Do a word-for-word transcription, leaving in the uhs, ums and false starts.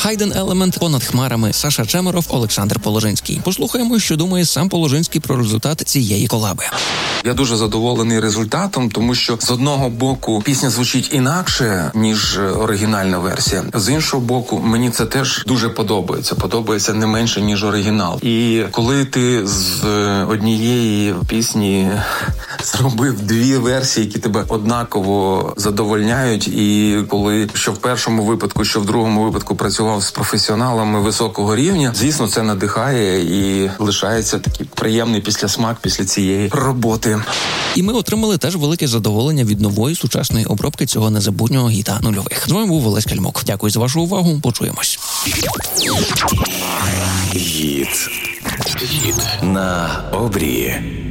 Hidden Element, Понад хмарами, Саша Чемеров, Олександр Положинський. Послухаємо, що думає сам Положинський про результат цієї колаби. Я дуже задоволений результатом, тому що з одного боку пісня звучить інакше, ніж оригінальна версія. З іншого боку, мені це теж дуже подобається. Подобається не менше, ніж оригінал. І коли ти з однієї пісні зробив дві версії, які тебе однаково задовольняють, і коли що в першому випадку, що в другому випадку працював з професіоналами високого рівня, звісно, це надихає і лишається такий приємний післясмак після цієї роботи. І ми отримали теж велике задоволення від нової сучасної обробки цього незабутнього гіта нульових. З вами був Олесь Кальмук. Дякую за вашу увагу. Почуємось. Гіт. Гіт на обрії.